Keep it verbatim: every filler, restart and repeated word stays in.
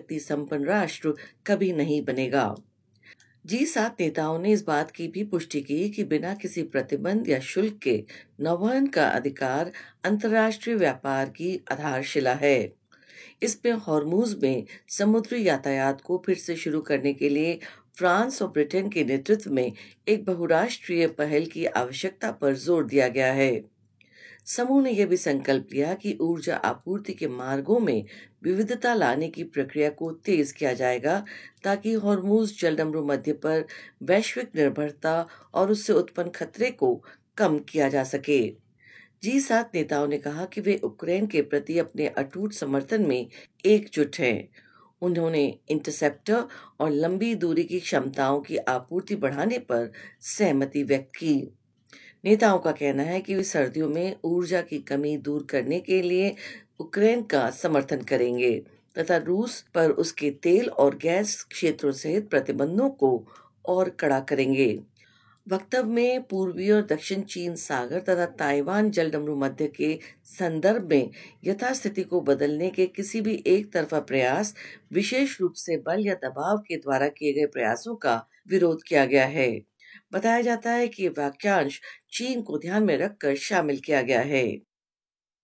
शक्ति संपन्न राष्ट्र कभी नहीं बनेगा। जी सात नेताओं ने इस बात की भी पुष्टि की कि बिना किसी प्रतिबंध या शुल्क के नौवहन का अधिकार अंतर्राष्ट्रीय व्यापार की आधारशिला है। इसमें हॉर्मुज में समुद्री यातायात को फिर से शुरू करने के लिए फ्रांस और ब्रिटेन के नेतृत्व में एक बहुराष्ट्रीय पहल की आवश्यकता पर जोर दिया गया है। समूह ने यह भी संकल्प लिया कि ऊर्जा आपूर्ति के मार्गों में विविधता लाने की प्रक्रिया को तेज किया जाएगा, ताकि हॉर्मुज जलडमरू मध्य पर वैश्विक निर्भरता और उससे उत्पन्न खतरे को कम किया जा सके। जी सात नेताओं ने कहा कि वे यूक्रेन के प्रति अपने अटूट समर्थन में एकजुट हैं। उन्होंने इंटरसेप्टर और लंबी दूरी की क्षमताओं की आपूर्ति बढ़ाने पर सहमति व्यक्त की। नेताओं का कहना है कि वे सर्दियों में ऊर्जा की कमी दूर करने के लिए यूक्रेन का समर्थन करेंगे तथा रूस पर उसके तेल और गैस क्षेत्रों सहित प्रतिबंधों को और कड़ा करेंगे। वक्तव्य में पूर्वी और दक्षिण चीन सागर तथा ताइवान जलडमरू मध्य के संदर्भ में यथास्थिति को बदलने के किसी भी एक तरफा प्रयास, विशेष रूप से बल या दबाव के द्वारा किए गए प्रयासों का विरोध किया गया है। बताया जाता है कि वाक्यांश चीन को ध्यान में रखकर शामिल किया गया है।